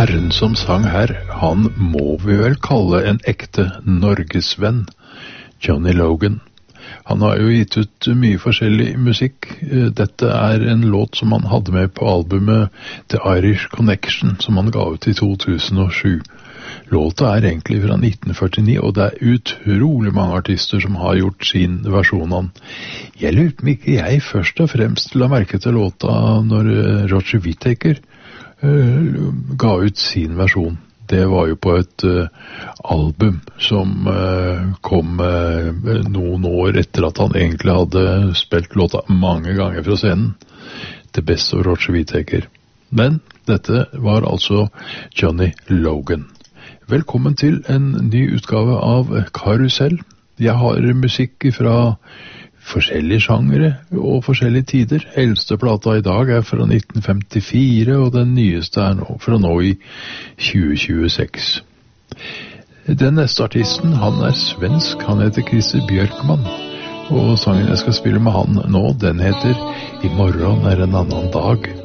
herren som sang her, han må vi vel kalle en ekte norgesvenn, Johnny Logan. Han har jo gitt ut mye forskjellig musikk. Dette er en låt som han hadde med på albumet The Irish Connection, som han ga ut i 2007. Låta er egentlig fra 1949, og det er utrolig mange artister som har gjort sin versjon av den. Jeg lurer på om ikke jeg først og fremst la merke til låta når Roger Whittaker ga ut sin versjon. Det var jo på et album som kom noen år etter at han egentlig hadde spilt låta mange ganger fra scenen. The Best of Roger Whittaker. Men dette var altså Johnny Logan. Velkommen til en ny utgave av Karusell. Jeg har musikk fra forskjellige sjangere og forskjellige tider. Eldste plata i dag er fra 1954, og den nyeste er fra nå i 2026. Den neste artisten, han er svensk. Han heter Christer Björkman. Og sangen jeg skal spille med han nå, den heter I morgen er en annen dag.